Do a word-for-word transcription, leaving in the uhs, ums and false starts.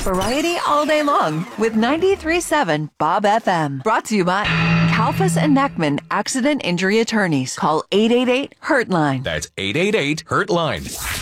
Variety all day long with ninety-three point seven Bob F M. Brought to you by Kalfas and Neckman Accident Injury Attorneys. Call eight eight eight, HURT-LINE. That's eight eight eight, HURT-LINE.